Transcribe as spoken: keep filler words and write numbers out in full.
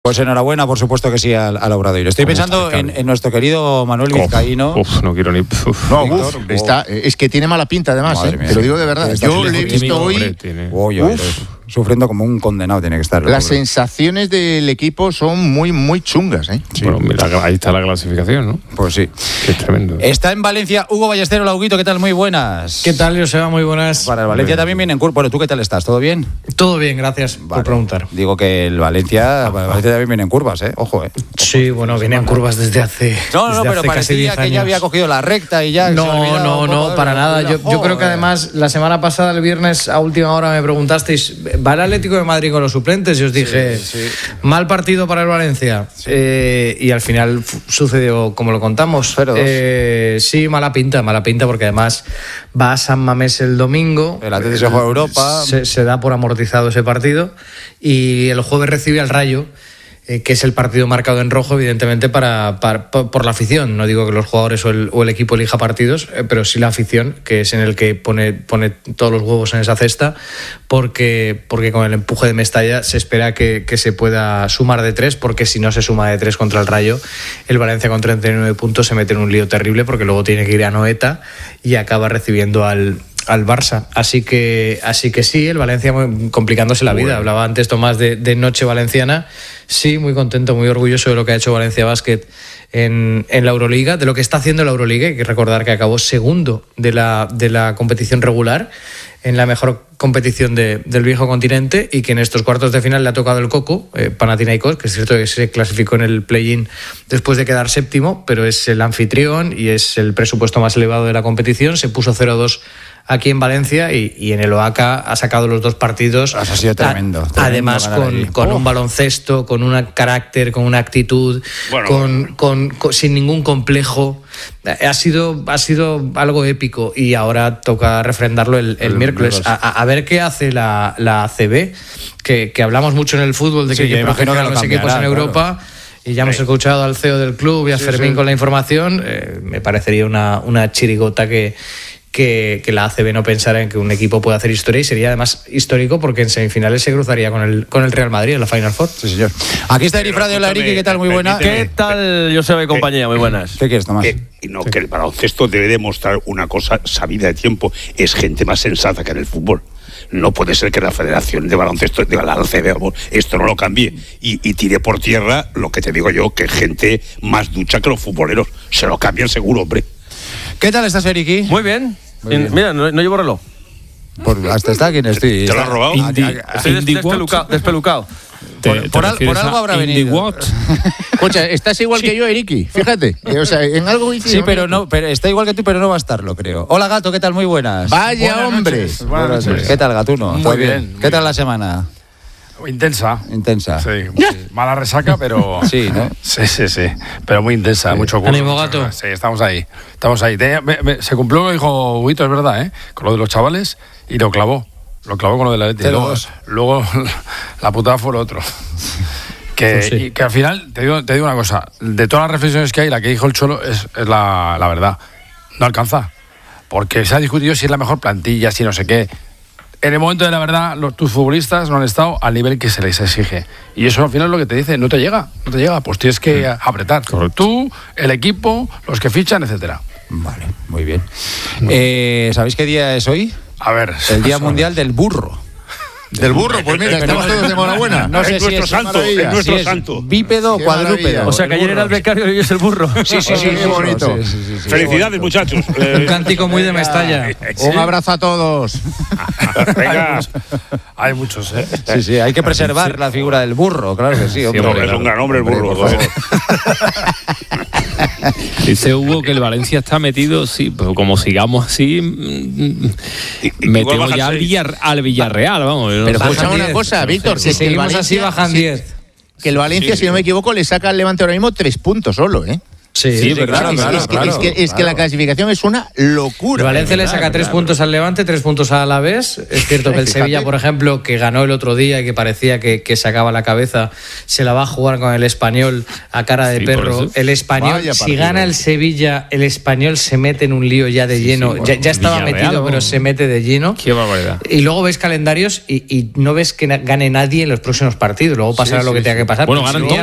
Pues enhorabuena, por supuesto que sí, al, al Obradoiro. Estoy pensando en, en nuestro querido Manuel Vizcaíno. Uf, no quiero ni... Uf. No, uf, está, es que tiene mala pinta además, eh, te lo digo de verdad. Yo le he visto hoy... Uy, uy, sufriendo como un condenado tiene que estar. Las pobre. sensaciones del equipo son muy, muy chungas, ¿eh? Sí. Bueno, mira, ahí está la clasificación, ¿no? Pues sí. Qué tremendo. Está en Valencia Hugo Ballesteros, Lauguito, ¿qué tal? Muy buenas. ¿Qué tal, Joseba? Muy buenas. Para el Valencia también viene en curva. Bueno, ¿tú qué tal estás? ¿Todo bien? Todo bien, gracias vale. por preguntar. Digo que el Valencia, el Valencia también viene en curvas, ¿eh? Ojo, ¿eh? Ojo. Sí, bueno, viene en curvas desde hace No, no, desde pero hace parecía que años. ya había cogido la recta y ya... No, no, no, para nada. Yo, yo creo que además, la semana pasada, el viernes, a última hora, me preguntasteis, ¿va el Atlético de Madrid con los suplentes? Y os dije, sí, sí. mal partido para el Valencia. Sí. Eh, y al final f- sucedió como lo contamos. Eh, sí, mala pinta, mala pinta, porque además va a San Mamés el domingo. El Atlético se juega a Europa. Se, se da por amortizado ese partido. Y el jueves recibe al Rayo, eh, que es el partido marcado en rojo, evidentemente, para, para, por la afición. No digo que los jugadores o el, o el equipo elija partidos, eh, pero sí la afición, que es en el que pone, pone todos los huevos en esa cesta, porque, porque con el empuje de Mestalla se espera que, que se pueda sumar de tres, porque si no se suma de tres contra el Rayo, el Valencia con treinta y nueve puntos se mete en un lío terrible, porque luego tiene que ir a Noeta y acaba recibiendo al... al Barça, así que así que sí, el Valencia complicándose la vida. Bueno. Hablaba antes Tomás de, de noche valenciana. Sí, muy contento, muy orgulloso de lo que ha hecho Valencia Basket en, en la Euroliga, de lo que está haciendo la Euroliga. Hay que recordar que acabó segundo de la, de la competición regular, en la mejor competición de, del viejo continente, y que en estos cuartos de final le ha tocado el coco, eh, Panathinaikos, que es cierto que se clasificó en el play-in después de quedar séptimo, pero es el anfitrión y es el presupuesto más elevado de la competición. Se puso cero dos aquí en Valencia y, y en el Oaca ha sacado los dos partidos. Eso ha sido tremendo. A, tremendo además con, con oh. un baloncesto, con un carácter, con una actitud, bueno, con, bueno. Con, con, sin ningún complejo. Ha sido, ha sido algo épico y ahora toca refrendarlo el, el, el miércoles. A, a ver qué hace la, la A C B, que, que hablamos mucho en el fútbol de que sí, hay que proteger a los equipos en Europa. Claro. Y ya hemos sí. escuchado al C E O del club y a sí, Fermín sí. con la información. Eh, me parecería una, una chirigota que... Que, que la A C B no pensara en que un equipo pueda hacer historia, y sería además histórico porque en semifinales se cruzaría con el, con el Real Madrid en la Final Four. Sí, señor. Aquí está Eri Fradio, la Ricky, ¿qué tal? Muy buena. ¿Qué tal, Joseba y compañía? Muy buenas. ¿Qué quieres, Tomás? Que, no, que el baloncesto debe demostrar una cosa sabida de tiempo: es gente más sensata que en el fútbol. No puede ser que la Federación de Baloncesto de la A C B esto no lo cambie y, y tire por tierra lo que te digo yo, que gente más ducha que los futboleros. Se lo cambian seguro, hombre. ¿Qué tal estás, Eriki? Muy bien. Muy bien. Mira, no, no llevo reloj. Por, hasta está quien estoy. ¿Te lo has robado? Indi, estoy des, despelucado. despelucado. Te, por, te por, al, por algo habrá venido. Escucha, estás igual sí. que yo, Eriki. Fíjate. O sea, en algo sí, sí, pero no, pero está igual que tú, pero no va a estarlo, creo. Hola, Gato, ¿qué tal? Muy buenas. Vaya, buenas hombre. Noches. Buenas buenas noches. ¿Qué tal, Gatuno? Muy bien. bien. ¿Qué tal la semana? Intensa. Intensa. Sí, sí. Mala resaca, pero... Sí, ¿no? Sí, sí, sí. Pero muy intensa, sí. mucho curso. Ánimo, Gato. Sí, estamos ahí. Estamos ahí. Te, me, me, se cumplió lo que dijo Huguito, es verdad, ¿eh? Con lo de los chavales, y lo clavó. Lo clavó con lo de la Leti. Luego, luego la putada fue lo otro. Que, pues sí. y, que al final, te digo, te digo una cosa. De todas las reflexiones que hay, la que dijo el Cholo es, es la, la verdad. No alcanza. Porque se ha discutido si es la mejor plantilla, si no sé qué. En el momento de la verdad, los, tus futbolistas no han estado al nivel que se les exige. Y eso al final es lo que te dice, no te llega, no te llega, pues tienes que sí. apretar. Correcto. Tú, el equipo, los que fichan, etcétera. Vale, muy bien. Eh, ¿Sabéis qué día es hoy? A ver. El Día Mundial del Burro. ¿Del burro? Pues mira, estamos todos de enhorabuena. No sé es si nuestro es santo, es nuestro si santo. Es bípedo o cuadrúpedo. O sea, que ayer era el becario y hoy es el burro. Sí, sí, sí, qué bonito. Sí, sí, sí, sí, felicidades, bonito. Muchachos. Un cántico muy de Mestalla. Sí. Un abrazo a todos. Venga. Hay muchos, ¿eh? Sí, sí, hay que preservar sí. la figura del burro, claro que sí. Hombre, sí, hombre, es un gran hombre el burro. Por favor. Dice Hugo que el Valencia está metido, sí, pero como sigamos así, metemos ya al, Villar, al Villarreal, vamos. Pero no escucha una cosa, Víctor, si seguimos así bajan diez. Que el Valencia, sí, si no me equivoco, le saca al Levante ahora mismo tres puntos solo, ¿eh? Sí, sí, verdad. Claro, claro, es, que, claro, es, que, es claro. que la clasificación es una locura. El Valencia le saca claro, tres claro. puntos al Levante, tres puntos al Alavés. Es cierto que el Fíjate. Sevilla, por ejemplo, que ganó el otro día y que parecía que, que sacaba la cabeza, se la va a jugar con el Español a cara de Sí, perro. por eso. El Español, Vaya si partido. gana el Sevilla, el Español se mete en un lío ya de lleno. sí, bueno, ya, ya estaba Villarreal, metido, ¿no? pero se mete de lleno. Qué barbaridad. Y luego ves calendarios y, y no ves que na- gane nadie en los próximos partidos. Luego pasará Sí, lo que sí, tenga sí. que pasar. Bueno, pero ganan si todos,